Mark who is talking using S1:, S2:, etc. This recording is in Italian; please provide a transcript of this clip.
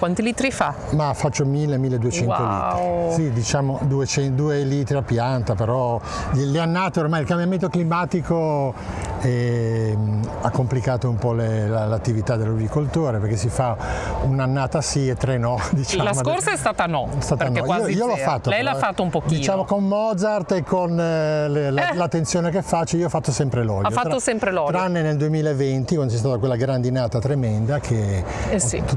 S1: Quanti litri fa?
S2: Ma faccio 1000-1200
S1: Wow.
S2: litri. Sì, diciamo 2 litri a pianta, però le annate ormai il cambiamento climatico ha complicato un po' l'attività dell'olivicoltore, perché si fa un'annata sì e 3 no. Diciamo.
S1: La scorsa è stata no, perché
S2: no.
S1: quasi
S2: Io l'ho
S1: zero.
S2: fatto.
S1: Lei l'ha fatto un pochino.
S2: Diciamo con Mozart e con l'attenzione che faccio, io ho fatto sempre l'olio.
S1: Ha fatto sempre l'olio.
S2: Tranne nel 2020, quando c'è stata quella grandinata tremenda che
S1: Sì.